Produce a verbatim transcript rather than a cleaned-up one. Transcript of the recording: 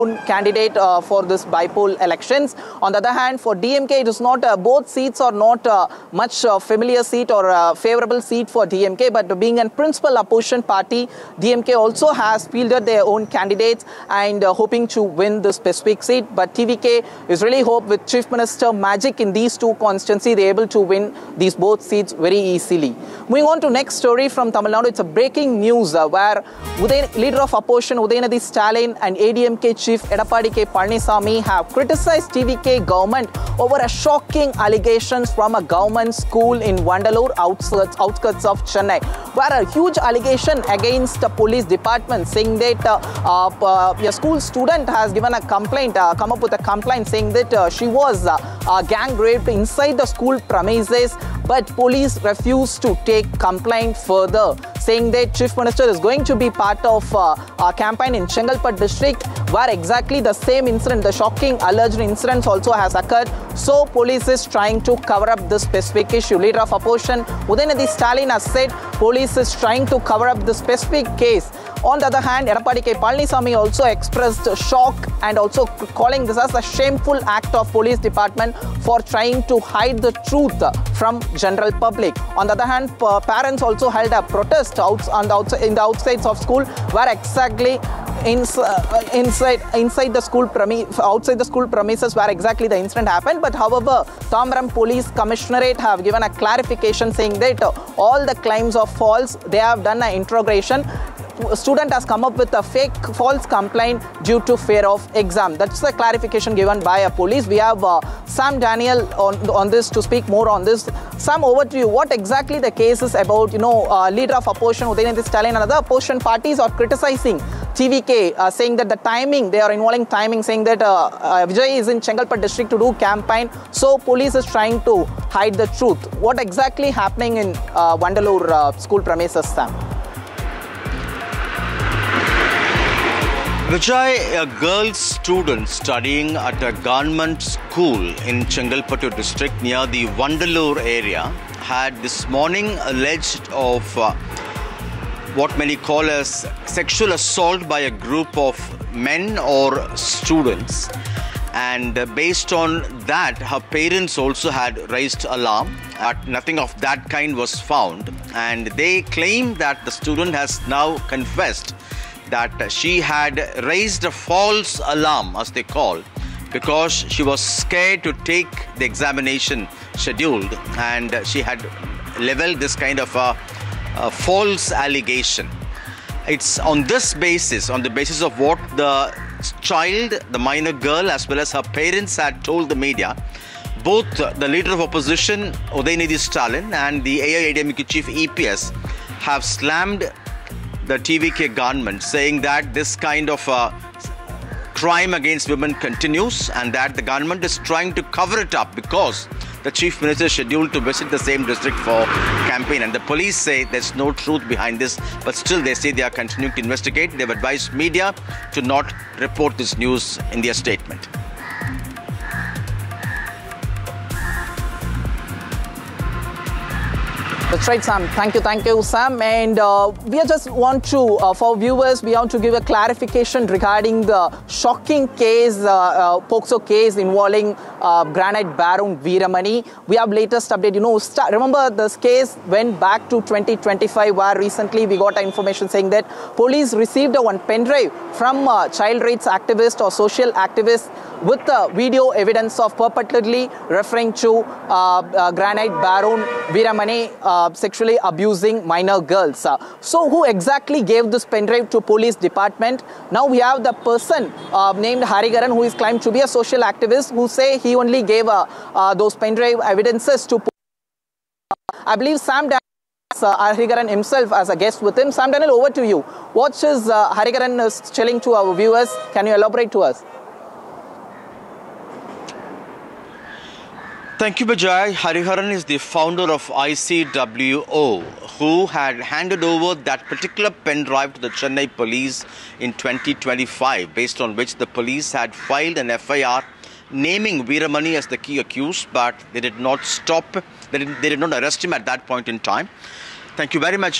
candidate uh, for this bipole elections. On the other hand, for D M K, it is not uh, both seats are not uh, much uh, familiar seat or uh, favorable seat for D M K, but being a principal opposition party, D M K also has fielded their own candidates and uh, hoping to win the specific seat. But T V K is really hope with Chief Minister magic in these two constituencies, they are able to win these both seats very easily. Moving on to next story from Tamil Nadu, it's a breaking news uh, where Uday, leader of opposition Udayanidhi Stalin and A D M K Chief Edappadi K Palaniswamy have criticized T V K government over a shocking allegations from a government school in Vandalur, outskirts, outskirts of Chennai, where a huge allegation against the police department saying that uh, uh, a school student has given a complaint, uh, come up with a complaint saying that uh, she was uh, uh, gang raped inside the school premises, but police refused to take complaint further, saying that Chief Minister is going to be part of uh, a campaign in Chengalpattu district where exactly the same incident, the shocking alleged incidents also has occurred. So police is trying to cover up this specific issue. Leader of opposition Udayanidhi Stalin has said police is trying to cover up the specific case. On the other hand, Edappadi K Palaniswamy also expressed shock and also calling this as a shameful act of police department for trying to hide the truth from general public. On the other hand, parents also held a protest out on the outside, in the outsides of school where exactly inside inside inside the school premise outside the school premises where exactly the incident happened. But however, Tambaram Police Commissionerate have given a clarification saying that all the claims are false. They have done an interrogation. A student has come up with a fake false complaint due to fear of exam. That's the clarification given by a police. We have uh, Sam Daniel on, on this to speak more on this. Sam, over to you. What exactly the case is about? You know, uh, leader of opposition Udayanidhi Stalin and other opposition parties are criticizing T V K, uh, saying that the timing, they are involving timing, saying that uh, uh, Vijay is in Chengalpattu district to do campaign. So police is trying to hide the truth. What exactly happening in uh, Vandalur uh, school premises, Sam? Vijay, a girl student studying at a government school in Chengalpattu district near the Vandalur area, had this morning alleged of uh, what many call as sexual assault by a group of men or students. And uh, based on that, her parents also had raised alarm. Uh, nothing of that kind was found. And they claim that the student has now confessed that she had raised a false alarm, as they call, because she was scared to take the examination scheduled, and she had leveled this kind of a, a false allegation. It's on this basis, on the basis of what the child, the minor girl, as well as her parents had told the media, both the leader of opposition, Udayanidhi Stalin, and the A I A D M K chief E P S have slammed the T V K government, saying that this kind of uh, crime against women continues and that the government is trying to cover it up because the chief minister is scheduled to visit the same district for campaign. And the police say there's no truth behind this, but still they say they are continuing to investigate. They've advised media to not report this news in their statement. That's right, Sam. Thank you, thank you, Sam. And uh, we just want to, uh, for viewers, we want to give a clarification regarding the shocking case, uh, uh, POCSO case involving uh, granite baron Veeramani. We have latest update. You know, remember this case went back to twenty twenty-five, where recently we got information saying that police received a one pen drive from a child rights activist or social activist with the video evidence of purportedly referring to uh, uh, granite baron Veeramani uh, sexually abusing minor girls. Uh, so who exactly gave this pen drive to police department? Now we have the person uh, named Hariharan, who is claimed to be a social activist, who say he only gave uh, uh, those pen drive evidences to police. I believe Sam Daniel Uh, Hariharan himself as a guest with him. Sam Daniel, over to you. What is uh, Hariharan is telling to our viewers? Can you elaborate to us? Thank you, Vijay. Hariharan is the founder of I C W O, who had handed over that particular pen drive to the Chennai police in twenty twenty-five, based on which the police had filed an F I R naming Veeramani as the key accused, but they did not stop, they did, they did not arrest him at that point in time. Thank you very much.